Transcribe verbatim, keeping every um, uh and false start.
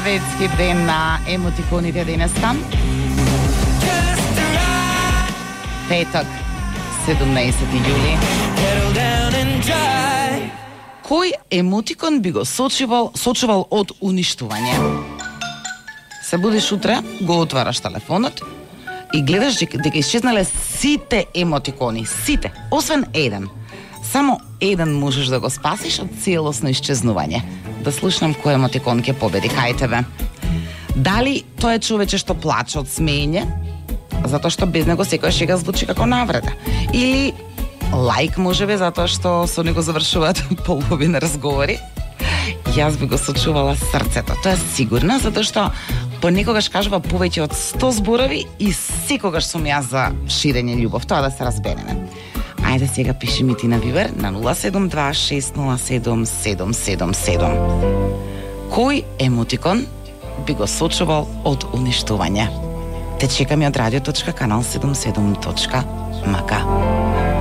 светски ден на емотиконите денеска. Петок, седумнаесети јули. Кој емотикон би го сочувал, сочувал од уништување? Се будиш утре, го отвараш телефонот и гледаш дека исчезнале сите емотикони, сите, освен еден. Само еден можеш да го спасиш од целосно исчезнување. Да слушнам кој емотикон ќе победи, кај тебе. Дали тоа е човече што плаче од смеење, затоа што без него секоја шега звучи како навреда? Или лайк можеби затоа што со него завршуваат половина разговори? Јас би го сочувала срцето, тоа е сигурно, затоа што понекогаш кажува повеќе од сто зборови и секогаш сум јас за ширење љубов, тоа да се разбереме. Ајде сега пиши ми ти на Вибер на нула седум два шест нула седум седум седум седум. Кој емотикон би го сочувал од уништување? Те чекаме од радио точка канал седумдесет и седум точка ем ка.